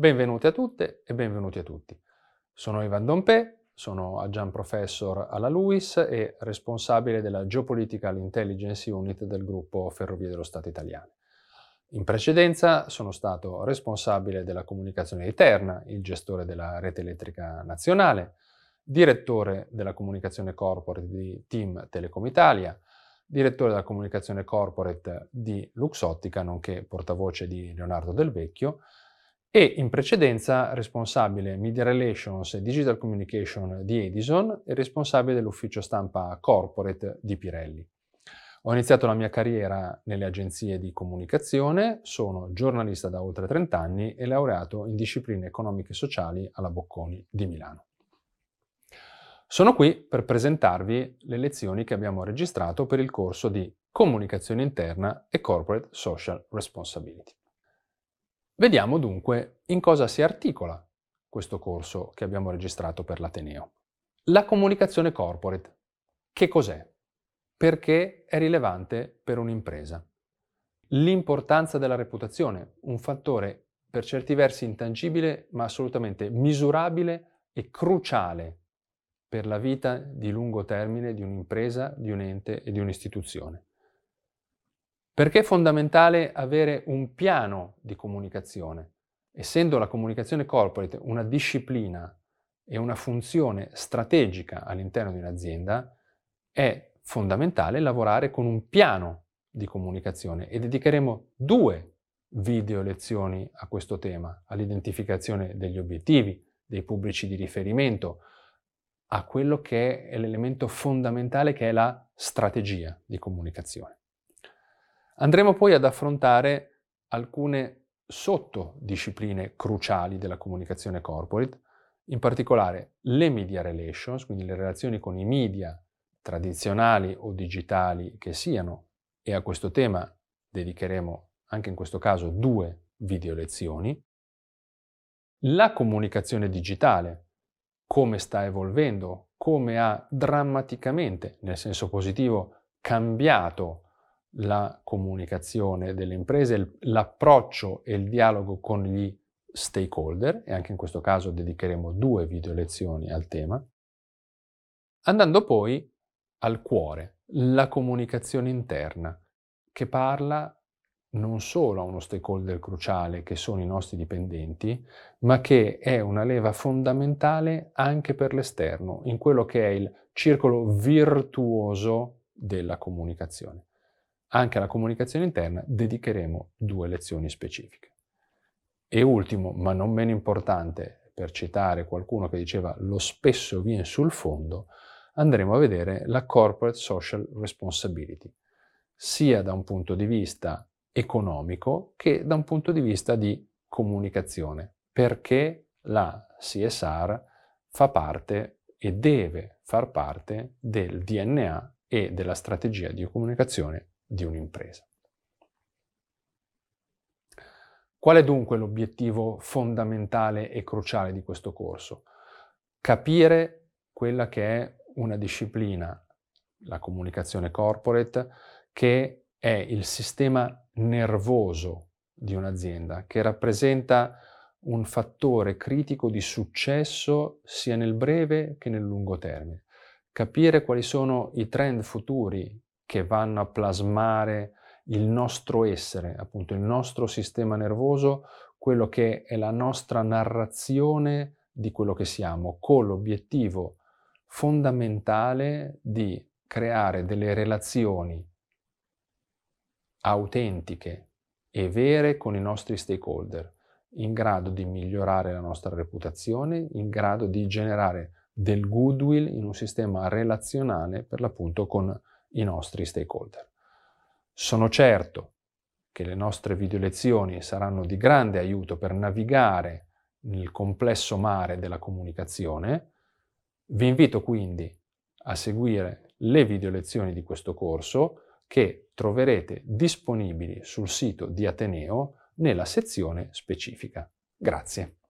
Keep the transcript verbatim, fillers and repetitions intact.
Benvenuti a tutte e benvenuti a tutti. Sono Ivan Dompé, sono Adjunct Professor alla LUISS e responsabile della Geopolitical Intelligence Unit del gruppo Ferrovie dello Stato Italiane. In precedenza sono stato responsabile della comunicazione di Terna, il gestore della rete elettrica nazionale, direttore della comunicazione corporate di Team Telecom Italia, direttore della comunicazione corporate di Luxottica, nonché portavoce di Leonardo Del Vecchio, e in precedenza responsabile Media Relations e Digital Communication di Edison e responsabile dell'ufficio stampa corporate di Pirelli. Ho iniziato la mia carriera nelle agenzie di comunicazione, sono giornalista da oltre trenta anni e laureato in discipline economiche e sociali alla Bocconi di Milano. Sono qui per presentarvi le lezioni che abbiamo registrato per il corso di Comunicazione interna e Corporate Social Responsibility. Vediamo dunque in cosa si articola questo corso che abbiamo registrato per l'Ateneo. La comunicazione corporate. Che cos'è? Perché è rilevante per un'impresa? L'importanza della reputazione, un fattore per certi versi intangibile ma assolutamente misurabile e cruciale per la vita di lungo termine di un'impresa, di un ente e di un'istituzione. Perché è fondamentale avere un piano di comunicazione, essendo la comunicazione corporate una disciplina e una funzione strategica all'interno di un'azienda, è fondamentale lavorare con un piano di comunicazione e dedicheremo due video lezioni a questo tema, all'identificazione degli obiettivi, dei pubblici di riferimento, a quello che è l'elemento fondamentale che è la strategia di comunicazione. Andremo poi ad affrontare alcune sottodiscipline cruciali della comunicazione corporate, in particolare le media relations, quindi le relazioni con i media tradizionali o digitali che siano, e a questo tema dedicheremo anche in questo caso due video lezioni, la comunicazione digitale, come sta evolvendo, come ha drammaticamente, nel senso positivo, cambiato la comunicazione delle imprese, l'approccio e il dialogo con gli stakeholder, e anche in questo caso dedicheremo due video lezioni al tema, andando poi al cuore, la comunicazione interna, che parla non solo a uno stakeholder cruciale che sono i nostri dipendenti, ma che è una leva fondamentale anche per l'esterno, in quello che è il circolo virtuoso della comunicazione. Anche alla comunicazione interna dedicheremo due lezioni specifiche. E ultimo, ma non meno importante, per citare qualcuno che diceva lo spesso viene sul fondo, andremo a vedere la corporate social responsibility, sia da un punto di vista economico che da un punto di vista di comunicazione, perché la C S R fa parte e deve far parte del D N A e della strategia di comunicazione di un'impresa. Qual è dunque l'obiettivo fondamentale e cruciale di questo corso? Capire quella che è una disciplina, la comunicazione corporate, che è il sistema nervoso di un'azienda, che rappresenta un fattore critico di successo sia nel breve che nel lungo termine. Capire quali sono i trend futuri che vanno a plasmare il nostro essere, appunto il nostro sistema nervoso, quello che è la nostra narrazione di quello che siamo, con l'obiettivo fondamentale di creare delle relazioni autentiche e vere con i nostri stakeholder, in grado di migliorare la nostra reputazione, in grado di generare del goodwill in un sistema relazionale per l'appunto con i nostri stakeholder. Sono certo che le nostre video lezioni saranno di grande aiuto per navigare nel complesso mare della comunicazione. Vi invito quindi a seguire le video lezioni di questo corso che troverete disponibili sul sito di Ateneo nella sezione specifica. Grazie.